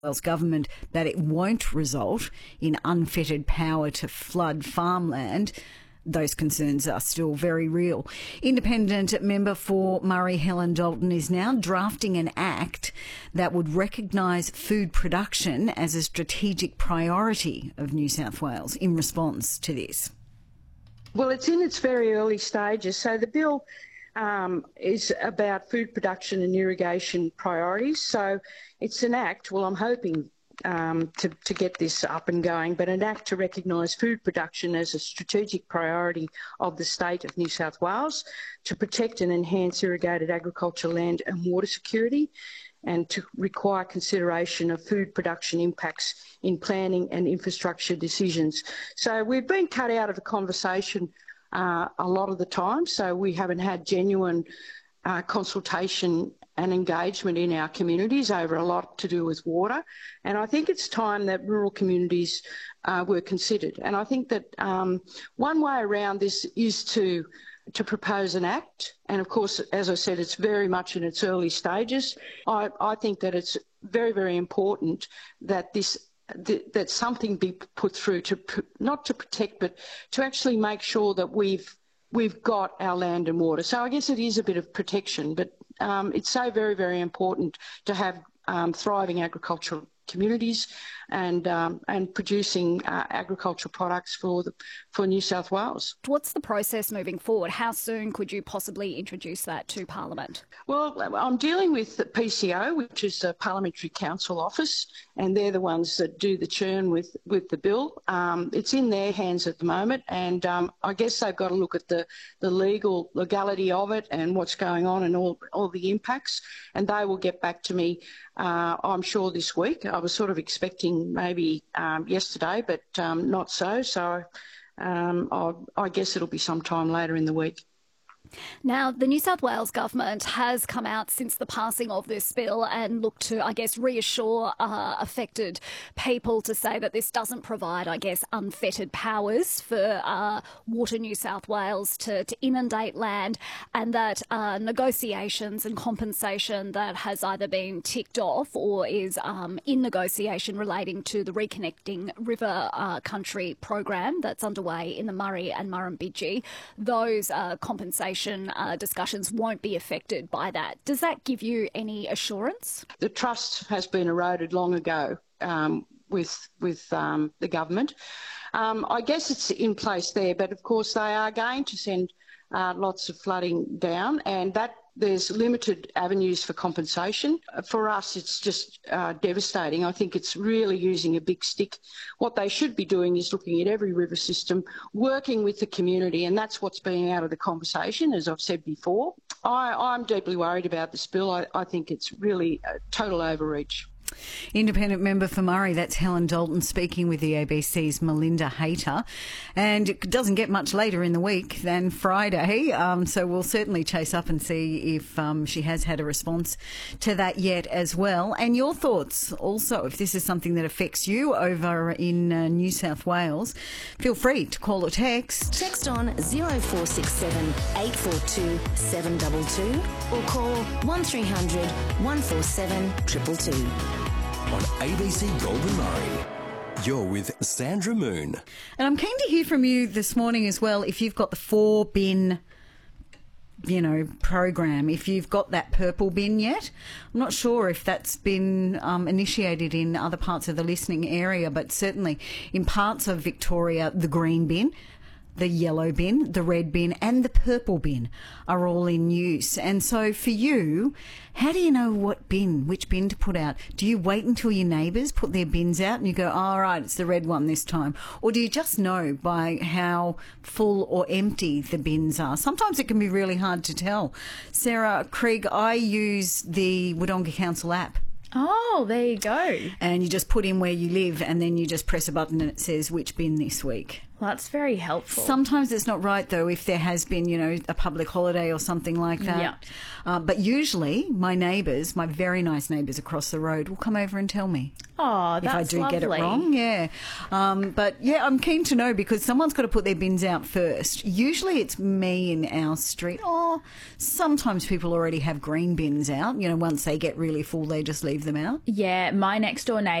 Wales government that it won't result in unfettered power to flood farmland, those concerns are still very real. Independent member for Murray, Helen Dalton, is now drafting an act that would recognise food production as a strategic priority of New South Wales in response to this. Well, it's in its very early stages. So the bill is about food production and irrigation priorities. So it's an act, well, I'm hoping to get this up and going, but an act to recognise food production as a strategic priority of the state of New South Wales, to protect and enhance irrigated agricultural land and water security, and to require consideration of food production impacts in planning and infrastructure decisions. So we've been cut out of the conversation a lot of the time, so we haven't had genuine consultation and engagement in our communities over a lot to do with water. And I think it's time that rural communities were considered. And I think that one way around this is to propose an act. And of course, as I said, it's very much in its early stages. I think that it's very, very important that that something be put through to not to protect, but to actually make sure that we've got our land and water. So I guess it is a bit of protection, but it's so very, very important to have thriving agricultural communities and producing agricultural products for New South Wales. What's the process moving forward? How soon could you possibly introduce that to Parliament? Well, I'm dealing with the PCO, which is the Parliamentary Council Office, and they're the ones that do the churn with the bill. It's in their hands at the moment, and I guess they've got to look at the legality of it and what's going on and all the impacts, and they will get back to me, I'm sure, this week. I was sort of expecting maybe yesterday, but not so. So I guess it'll be sometime later in the week. Now, the New South Wales government has come out since the passing of this bill and looked to, I guess, reassure affected people to say that this doesn't provide, I guess, unfettered powers for Water New South Wales to inundate land, and that negotiations and compensation that has either been ticked off or is in negotiation relating to the Reconnecting River Country program that's underway in the Murray and Murrumbidgee, those compensation discussions won't be affected by that. Does that give you any assurance? The trust has been eroded long ago with the government. I guess it's in place there, but of course they are going to send lots of flooding down, and that there's limited avenues for compensation. For us, it's just devastating. I think it's really using a big stick. What they should be doing is looking at every river system, working with the community, and that's what's being out of the conversation, as I've said before. I'm deeply worried about this bill. I think it's really a total overreach. Independent member for Murray, that's Helen Dalton, speaking with the ABC's Melinda Hayter. And it doesn't get much later in the week than Friday, so we'll certainly chase up and see if she has had a response to that yet as well. And your thoughts also, if this is something that affects you over in New South Wales, feel free to call or text. Text on 0467 842 722 or call 1300 147 222. On ABC Golden Murray, you're with Sandra Moon. And I'm keen to hear from you this morning as well, if you've got the 4-bin, program, if you've got that purple bin yet. I'm not sure if that's been initiated in other parts of the listening area, but certainly in parts of Victoria, the green bin, the yellow bin, the red bin and the purple bin are all in use. And so for you, how do you know which bin to put out? Do you wait until your neighbours put their bins out and you go, all right, it's the red one this time? Or do you just know by how full or empty the bins are? Sometimes it can be really hard to tell. Sarah Krieg, I use the Wodonga Council app. Oh, there you go. And you just put in where you live and then you just press a button and it says which bin this week. Well, that's very helpful. Sometimes it's not right, though, if there has been, a public holiday or something like that. Yeah. But usually my neighbours, my very nice neighbours across the road, will come over and tell me. Oh, that's if I do lovely. get it wrong, yeah. But yeah, I'm keen to know because someone's got to put their bins out first. Usually it's me in our street. Oh, sometimes people already have green bins out. You know, once they get really full, they just leave them out. Yeah, my next door neighbour